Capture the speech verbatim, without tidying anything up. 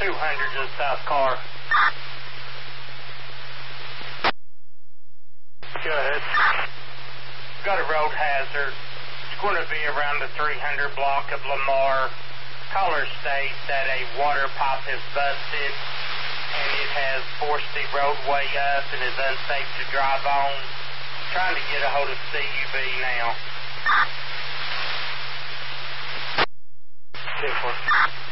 two hundred to the south car. Go ahead. Got a road hazard. It's going to be around the three hundred block of Lamar. Caller states that a water pipe is busted and it has forced the roadway up and is unsafe to drive on. Trying to get a hold of C U B now. Different.